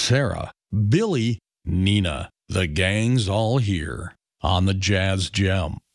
Sarah, Billy, Nina. The gang's all here on the Jazz Gem.